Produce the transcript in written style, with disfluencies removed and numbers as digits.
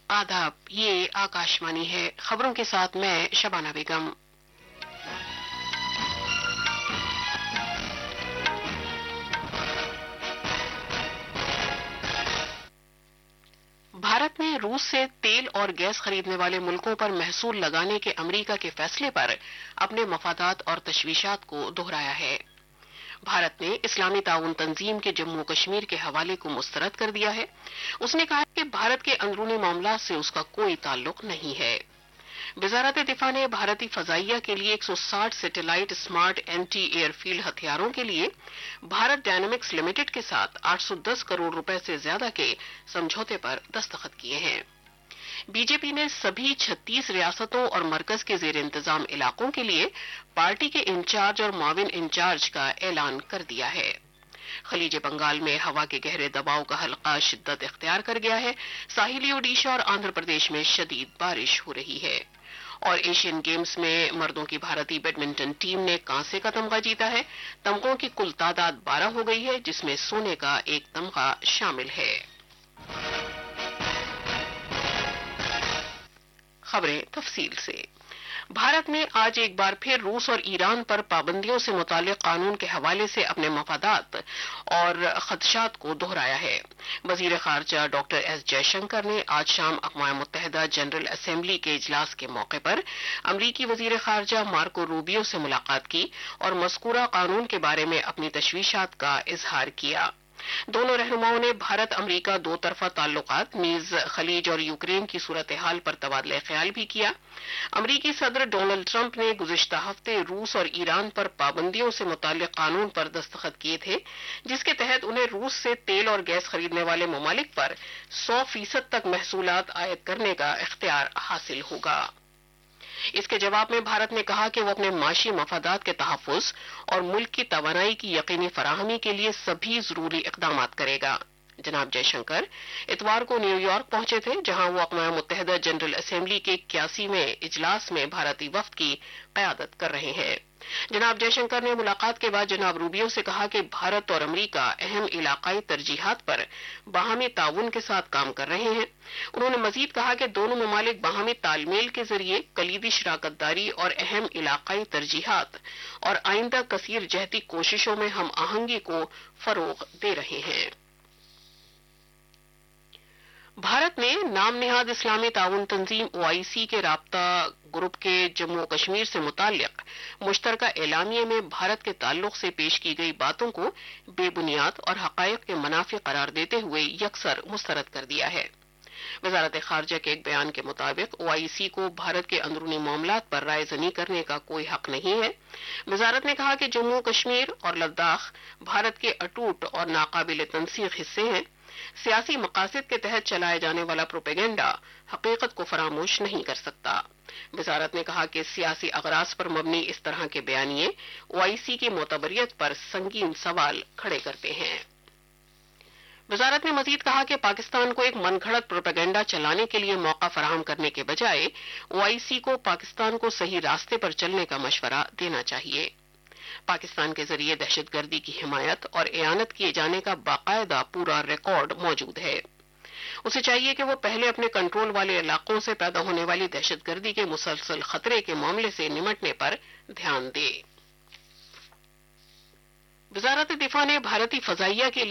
आदाब, ये आकाशवाणी है। खबरों के साथ मैं शबाना बेगम। भारत ने रूस से तेल और गैस खरीदने वाले मुल्कों पर महसूल लगाने के अमेरिका के फैसले पर अपने मफादात और तशवीशात को दोहराया है। भारत ने इस्लामी ताउन तंजीम के जम्मू कश्मीर के हवाले को मुस्तरद कर दिया है। उसने कहा कि भारत के अंदरूनी मामला से उसका कोई ताल्लुक नहीं है। वजारत दिफा ने भारतीय फजाइया के लिए 160 सैटेलाइट स्मार्ट एंटी एयरफील्ड हथियारों के लिए भारत डायनामिक्स लिमिटेड के साथ 810 करोड़ रुपए से ज्यादा के समझौते पर दस्तखत किए हैं। बीजेपी ने सभी 36 रियासतों और मरकज के जेर इंतजाम इलाकों के लिए पार्टी के इंचार्ज और माविन इंचार्ज का ऐलान कर दिया है। खलीज बंगाल में हवा के गहरे दबाव का हल्का शिद्दत इख्तियार कर गया है। साहिली ओडिशा और आंध्र प्रदेश में शदीद बारिश हो रही है। और एशियन गेम्स में मर्दों की भारतीय बैडमिंटन टीम ने कांसे का तमगा जीता है। तमगों की कुल तादाद 12 हो गई है, जिसमें सोने का एक तमगा शामिल है। खबरें तफसील से। भारत ने आज एक बार फिर रूस और ईरान पर पाबंदियों से मुतालिक कानून के हवाले से अपने मफादात और खदशात को दोहराया है। वजीर खारजा डॉक्टर एस जयशंकर ने आज शाम अक़वाम मुत्तहिदा जनरल असेंबली के इजलास के मौके पर अमरीकी वजीर खारजा मार्को रूबियो से मुलाकात की और मज़कूरा कानून के बारे में अपनी तशवीशात का इजहार किया। दोनों रहनुमाओं ने भारत अमरीका दो तरफा ताल्लुकात, नीज खलीज और यूक्रेन की सूरत हाल पर तबादला ख्याल भी किया। अमरीकी सदर डोनाल्ड ट्रंप ने गुज़िश्ता हफ्ते रूस और ईरान पर पाबंदियों से मुताल्लिक कानून पर दस्तखत किए थे, जिसके तहत उन्हें रूस से तेल और गैस खरीदने वाले ममालिक पर 100% तक महसूलात आयद करने का इख्तियार हासिल होगा। इसके जवाब में भारत ने कहा कि वो अपने माशी मफादात के तहफ़्फ़ुज़ और मुल्क की तवानाई की यकीनी फराहमी के लिए सभी जरूरी इक़दामात करेगा। जनाब जयशंकर इतवार को न्यूयॉर्क पहुंचे थे, जहां वो अक़वाम मुत्तहिदा जनरल असेंबली के 81वें इजलास में भारतीय वफ्द की क़यादत कर रहे हैं। जनाब जयशंकर ने मुलाकात के बाद जनाब रूबियो से कहा कि भारत और अमरीका अहम इलाकाई तरजीहात पर बाहमी ताउन के साथ काम कर रहे हैं। उन्होंने मजीद कहा कि दोनों ममालिक बाहमी तालमेल के जरिए कलीदी शराकतदारी और अहम इलाकाई तरजीहात और आइंदा कसीर जहती कोशिशों में हम आहंगी को फरोग दे रहे हैं। भारत ने नाम निहाद इस्लामी ताउन तंजीम OIC के राब्ता ग्रुप के जम्मू कश्मीर से मुताल्लिक मुश्तरका एलामिये में भारत के ताल्लुक से पेश की गई बातों को बेबुनियाद और हकायक के मुनाफी करार देते हुए यकसर मुस्तरद कर दिया है। वजारत खारजा के एक बयान के मुताबिक OIC को भारत के अंदरूनी मामलात पर राय जनी करने का कोई हक नहीं है। वजारत ने कहा कि जम्मू कश्मीर और लद्दाख भारत के अटूट और नाकाबिल तनसीख हिस्से हैं। सियासी मकासद के तहत चलाए जाने वाला प्रोपेगेंडा हकीकत को फरामोश नहीं कर सकता। वजारत ने कहा कि सियासी अगराज पर मबनी इस तरह के बयानिए OIC की मोतबरियत पर संगीन सवाल खड़े करते हैं। वजारत ने मजीद कहा कि पाकिस्तान को एक मनगढ़ंत प्रोपेगेंडा चलाने के लिए मौका फराहम करने के बजाय OIC को पाकिस्तान को सही रास्ते पर चलने का मशवरा देना चाहिए। पाकिस्तान के जरिए दहशतगर्दी की हिमायत और एआनत किए जाने का बाकायदा पूरा रिकॉर्ड मौजूद है। उसे चाहिए कि वो पहले अपने कंट्रोल वाले इलाकों से पैदा होने वाली दहशतगर्दी के मुसलसल खतरे के मामले से निमटने पर ध्यान दे। वजारत दिफा ने भारतीय फजाइया के